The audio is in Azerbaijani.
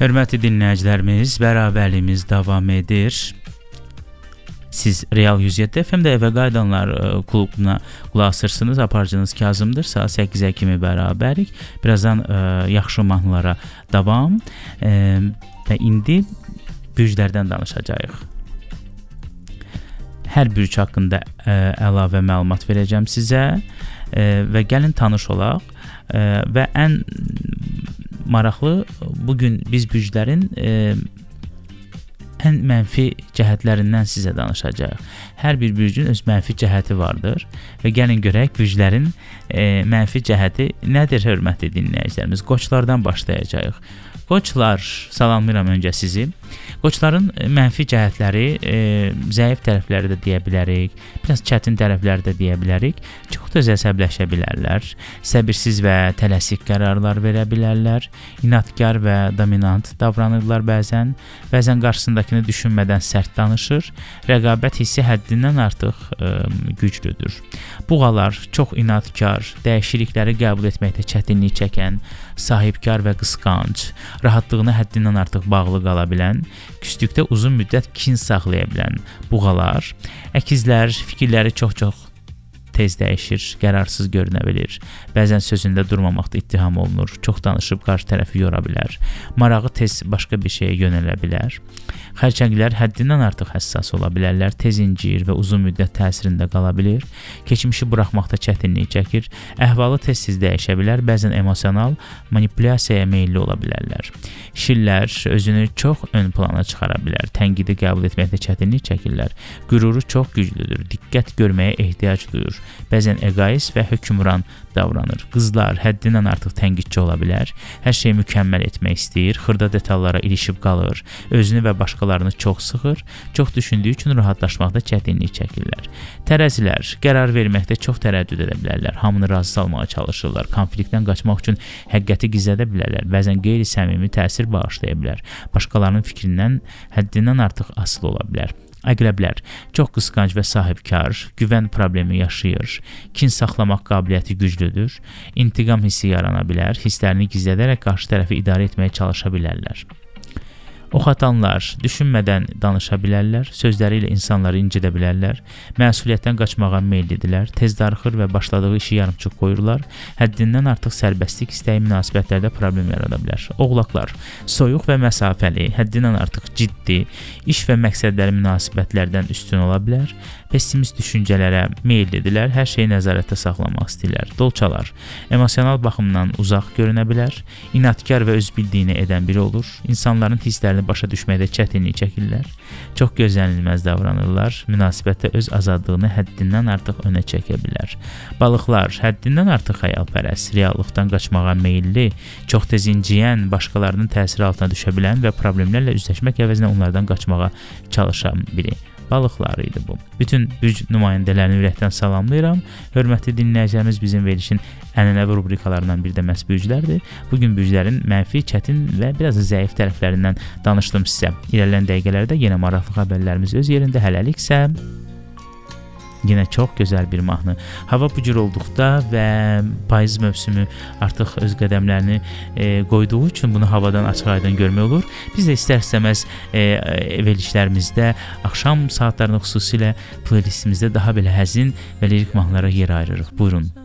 Hörmətli dinləyicilərimiz, bərabərliyimiz davam edir. Siz Real 107 FM-də Evə Qayıdanlar klubuna qulaq asırsınız. Aparıcınız Kazımdır. Saat 8-ə kimi bərabərik. Birazdan yaxşı mahnılara davam. Və indi bürclərdən danışacağıq. Hər bürc haqqında əlavə məlumat verəcəm sizə və gəlin tanış olaq. Və ən maraqlı, bugün biz bürclərin ən mənfi cəhətlərindən sizə danışacağıq. Hər bir bürcün öz mənfi cəhəti vardır və gəlin görək bürclərin mənfi cəhəti nədir, hörmətli dinləyicilərimiz? Qoçlardan başlayacağıq. Qoçlar, salamlayıram öncə sizi. Qoçların mənfi cəhətləri, zəif tərəfləri də deyə bilərik, biraz çətin tərəfləri də deyə bilərik. Çox tez əsəbləşə bilərlər, səbirsiz və tələsik qərarlar verə bilərlər, inadkar və dominant davranırlar bəzən qarşısındakını düşünmədən sərt danışır, rəqabət hissi həddindən artıq güclüdür. Buğalar çox inadkar, dəyişiklikləri qəbul etməkdə çətinlik çəkən, sahibkar və qısqanc, rahatlığına həddindən artıq bağlı qala bilən, küslükdə uzun müddət kin saxlaya bilən buğalar, əkizlər fikirləri çox tez dəyişir, qərarsız görünə bilir, bəzən sözündə durmamaqda ittiham olunur, çox danışıb qarşı tərəfi yora bilər, marağı tez başqa bir şeyə yönələ bilər. Xərçənglər həddindən artıq həssas ola bilərlər, tez inciyir və uzun müddət təsirində qala bilir, keçmişi buraxmaqda çətinlik çəkir, əhvalı tez-tez dəyişə bilər, bəzən emosional manipulyasiyaya meyilli ola bilərlər. Şirlər özünü çox ön plana çıxara bilər, tənqidi qəbul etməkdə çətinlik çəkirlər, qüruru çox güclüdür, diqqət görməyə ehtiyac duyur, bəzən egoist və hökmran davranır. Qızlar həddindən artıq tənqidçi ola bilər, hər şeyi mükəmməl etmək istəyir, xırda detallara ilişib qalır, özünü və başqalarını çox sıxır, çox düşündüyü üçün rahatlaşmaqda çətinlik çəkirlər. Tərəzilər qərar verməkdə çox tərəddüd edə bilərlər, hamını razı salmağa çalışırlar, konfliktdən qaçmaq üçün həqiqəti gizlədə bilərlər, bəzən qeyri-səmimi təsir bağışlaya bilər, başqalarının fikrindən həddindən artıq asılı ola bilər. Əqrəblər çox qısqanc və sahibkar, güvən problemi yaşayır, kin saxlamaq qabiliyyəti güclüdür, intiqam hissi yarana bilər, hisslərini gizlədərək qarşı tərəfi idarə etməyə çalışa bilərlər. Oxatanlar düşünmədən danışa bilərlər, sözləri ilə insanları incidə bilərlər, məsuliyyətdən qaçmağa meyillidirlər, tez darıxır və başladığı işi yarımçıq qoyurlar, həddindən artıq sərbəstlik istəyi münasibətlərdə problem yarada bilər. Oğlaqlar soyuq və məsafəli, həddindən artıq ciddi, iş və məqsədləri münasibətlərdən üstün ola bilər, pessimist düşüncələrə meyillidirlər, hər şeyi nəzarətdə saxlamaq istəyirlər. Dolçalar emosional baxımdan uzaq görünə bilər, inadkar və öz bildiyini edən biri olur, insanların hisslərini başa düşməkdə çətinlik çəkirlər, çox gözlənilməz davranırlar, münasibətdə öz azadlığını həddindən artıq önə çəkə bilər. Balıqlar həddindən artıq xəyalpərəst, reallıqdan qaçmağa meyilli, çox tez inciyən, başqalarının təsiri altına düşə bilən və problemlərlə üzləşmək əvəzinə onlardan qaçmağa çalışan biri. Balıqları idi bu. Bütün bürc nümayəndələrini ürəkdən salamlayıram. Hörmətli dinləyicilərimiz, bizim verilişin ənənəvi rubrikalarından biri də məhz bürclərdir. Bugün bürclərin mənfi, çətin və biraz da zəif tərəflərindən danışdım sizə. İrəliləyən dəqiqələrdə yenə maraqlı xəbərlərimiz öz yerində. Hələliksə yenə çox gözəl bir mahnı. Hava bu cür olduqda və payız mövsümü artıq öz qədəmlərini qoyduğu üçün bunu havadan açıq-aydın görmək olur. Biz də istər-istəməz verilişlərimizdə axşam saatlarında xüsusilə playlistimizdə daha belə həzin və lirik mahnılara yer ayırırıq. Buyurun.